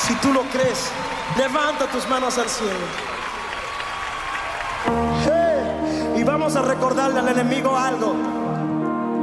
Si tú lo crees, levanta tus manos al cielo. Hey, y vamos a recordarle al enemigo algo.